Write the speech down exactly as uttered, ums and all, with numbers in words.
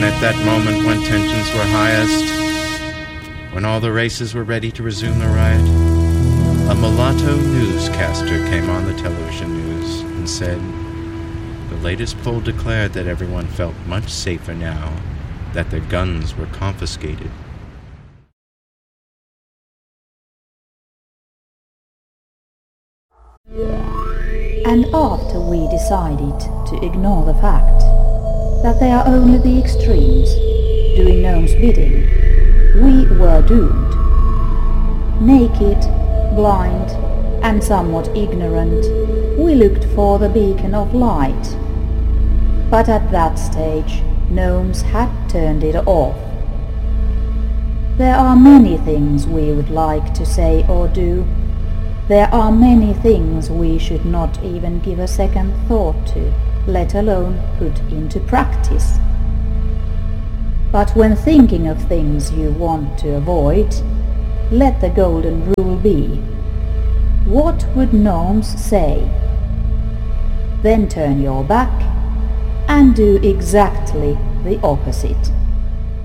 at that moment when tensions were highest, when all the races were ready to resume the riot, a mulatto newscaster came on the television news and said, the latest poll declared that everyone felt much safer now that their guns were confiscated. And after we decided to ignore the fact that they are only the extremes doing Gnome's bidding, we were doomed. Naked, blind, and somewhat ignorant, we looked for the beacon of light. But at that stage, Gnomes had turned it off. There are many things we would like to say or do. There are many things we should not even give a second thought to, let alone put into practice. But when thinking of things you want to avoid, let the golden rule be: what would Gnomes say? Then turn your back and do exactly the opposite.